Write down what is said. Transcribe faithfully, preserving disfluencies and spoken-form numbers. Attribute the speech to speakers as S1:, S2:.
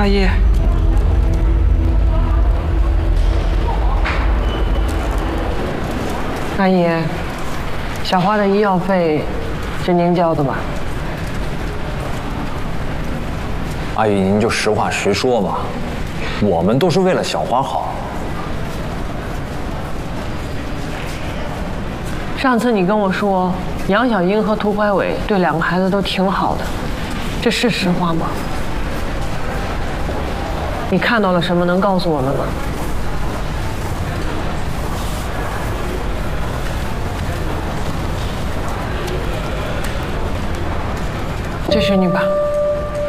S1: 阿姨，阿姨，小花的医药费是您交的吧？
S2: 阿姨，您就实话实说吧，我们都是为了小花好。
S1: 上次你跟我说杨小英和涂怀伟对两个孩子都挺好的，这是实话吗？你看到了什么能告诉我们吗？这是你吧。